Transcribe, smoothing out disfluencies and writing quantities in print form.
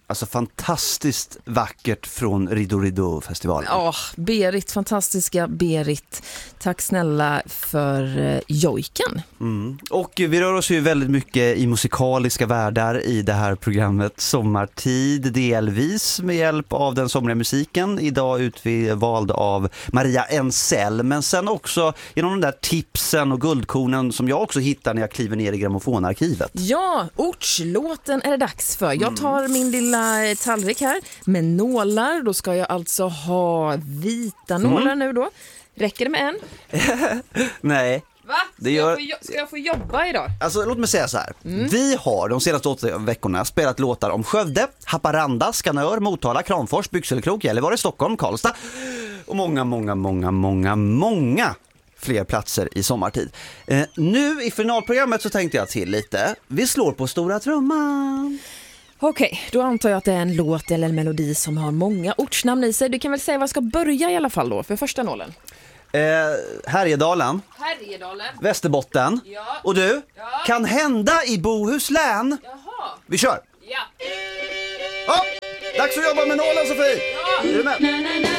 Alltså fantastiskt vackert från Ridorido-festivalen. Ja, Berit, fantastiska Berit. Tack snälla för jojken. Och vi rör oss ju väldigt mycket i musikaliska världar i det här programmet Sommartid, delvis med hjälp av den somriga musiken. Idag utvald av Maria Ensell, men sen också genom de där tipsen och guldkornen som jag också hittar när jag kliver ner i grammofonarkivet. Ja, ortslåten är det dags för. Jag tar min lilla tallrik här med nålar. Då ska jag alltså ha vita nålar nu då. Räcker det med en? Nej. Va? Ska jag få jobba idag? Alltså låt mig säga så här. Vi har de senaste 8 veckorna spelat låtar om Skövde, Haparanda, Skanör, Motala, Kramfors, Byxelkrok, Gällivare, Stockholm, Karlstad och många fler platser i sommartid. Nu i finalprogrammet så tänkte jag till lite. Vi slår på stora trumman. Okej, då antar jag att det är en låt eller en melodi som har många ortsnamn i sig. Du kan väl säga vad jag ska börja i alla fall då för första nålen. Härjedalen, Västerbotten, Ja. och du, kan hända i Bohuslän. Jaha. Vi kör. Ja. Ja, dags att jobba med nålen, Sofie. Ja. Är du med?